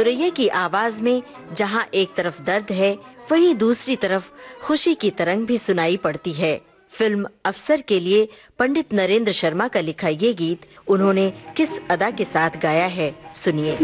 सुरैया की आवाज में जहां एक तरफ दर्द है, वहीं दूसरी तरफ खुशी की तरंग भी सुनाई पड़ती है। फिल्म अफसर के लिए पंडित नरेंद्र शर्मा का लिखा ये गीत उन्होंने किस अदा के साथ गाया है, सुनिए।